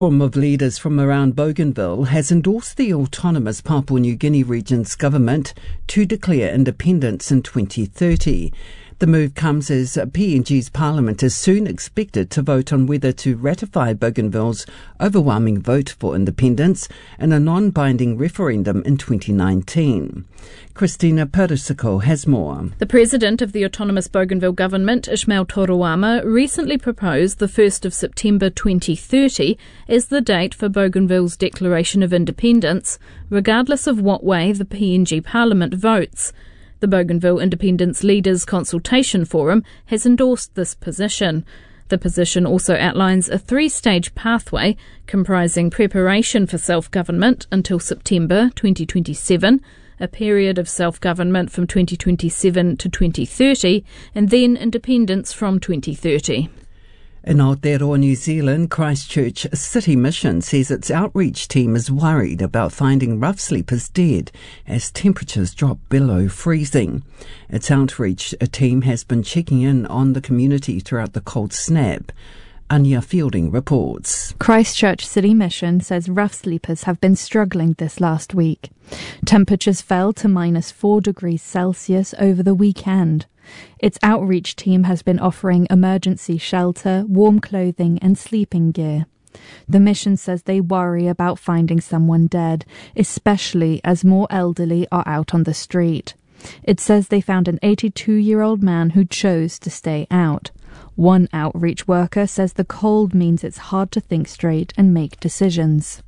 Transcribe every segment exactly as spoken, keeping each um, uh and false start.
Forum of leaders from around Bougainville has endorsed the autonomous Papua New Guinea region's government to declare independence in twenty thirty. The move comes as P N G's parliament is soon expected to vote on whether to ratify Bougainville's overwhelming vote for independence in a non-binding referendum in twenty nineteen. Christina Perisico has more. The president of the autonomous Bougainville government, Ismail Toruama, recently proposed the first of September twenty thirty as the date for Bougainville's declaration of independence, regardless of what way the P N G parliament votes. The Bougainville Independence Leaders Consultation Forum has endorsed this position. The position also outlines a three-stage pathway comprising preparation for self-government until September twenty twenty-seven, a period of self-government from twenty twenty-seven to twenty thirty, and then independence from twenty thirty. In Aotearoa, New Zealand, Christchurch City Mission says its outreach team is worried about finding rough sleepers dead as temperatures drop below freezing. Its outreach team has been checking in on the community throughout the cold snap. Anya Fielding reports. Christchurch City Mission says rough sleepers have been struggling this last week. Temperatures fell to minus four degrees Celsius over the weekend. Its outreach team has been offering emergency shelter, warm clothing and sleeping gear. The mission says they worry about finding someone dead, especially as more elderly are out on the street. It says they found an eighty-two-year-old man who chose to stay out. One outreach worker says the cold means it's hard to think straight and make decisions.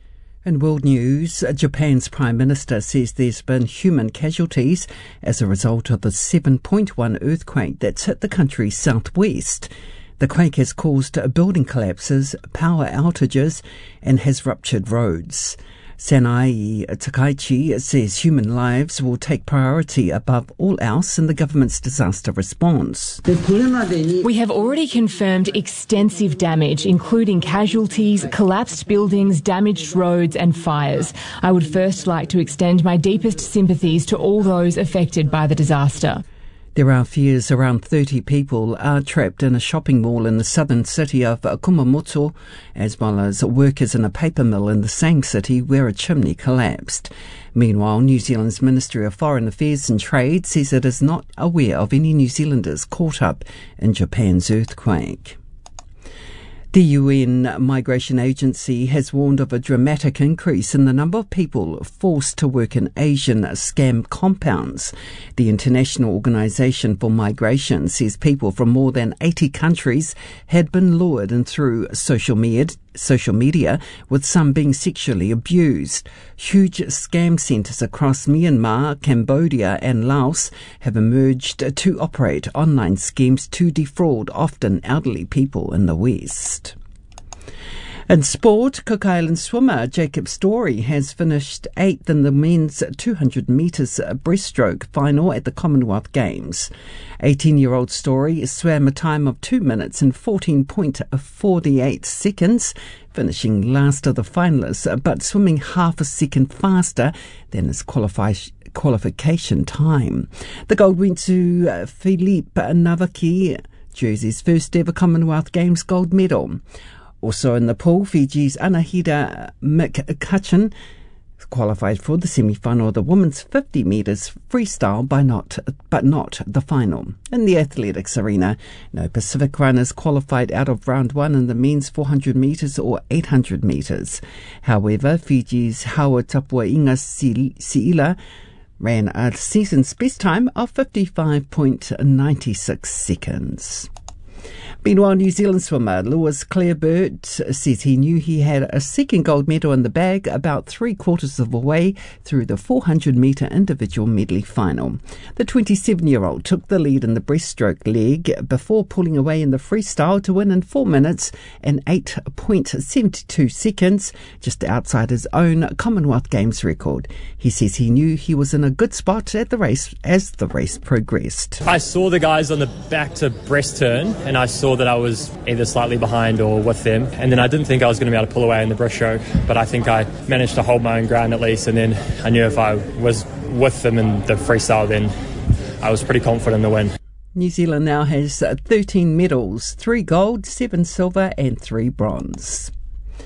In world news, Japan's Prime Minister says there's been human casualties as a result of the seven point one earthquake that's hit the country's southwest. The quake has caused building collapses, power outages, and has ruptured roads. Sanai Takaichi says human lives will take priority above all else in the government's disaster response. We have already confirmed extensive damage, including casualties, collapsed buildings, damaged roads and fires. I would first like to extend my deepest sympathies to all those affected by the disaster. There are fears around thirty people are trapped in a shopping mall in the southern city of Kumamoto, as well as workers in a paper mill in the same city where a chimney collapsed. Meanwhile, New Zealand's Ministry of Foreign Affairs and Trade says it is not aware of any New Zealanders caught up in Japan's earthquake. The U N Migration Agency has warned of a dramatic increase in the number of people forced to work in Asian scam compounds. The International Organization for Migration says people from more than eighty countries had been lured in through social media, social media, with some being sexually abused. Huge scam centres across Myanmar, Cambodia and Laos have emerged to operate online schemes to defraud often elderly people in the West. In sport, Cook Island swimmer Jacob Story has finished eighth in the men's two hundred metres breaststroke final at the Commonwealth Games. eighteen-year-old Story swam a time of two minutes and fourteen point four eight seconds, finishing last of the finalists, but swimming half a second faster than his qualifi- qualification time. The gold went to uh, Philippe Navaki, Jersey's first ever Commonwealth Games gold medal. Also in the pool, Fiji's Anahita McCutcheon qualified for the semi-final of the women's fifty metres freestyle, by not, but not the final. In the athletics arena, no Pacific runners qualified out of round one in the men's four hundred metres or eight hundred metres. However, Fiji's Hawa Tapuainga Siila ran a season's best time of fifty-five point nine six seconds. Meanwhile, New Zealand swimmer Lewis Clareburt says he knew he had a second gold medal in the bag about three quarters of the way through the four hundred metre individual medley final. The twenty-seven-year-old took the lead in the breaststroke leg before pulling away in the freestyle to win in four minutes and eight point seven two seconds, just outside his own Commonwealth Games record. He says he knew he was in a good spot at the race as the race progressed. I saw the guys on the back to breast turn and I saw that I was either slightly behind or with them, and then I didn't think I was going to be able to pull away in the breaststroke, but I think I managed to hold my own ground at least, and then I knew if I was with them in the freestyle then I was pretty confident to win. New Zealand now has thirteen medals, three gold, seven silver and three bronze.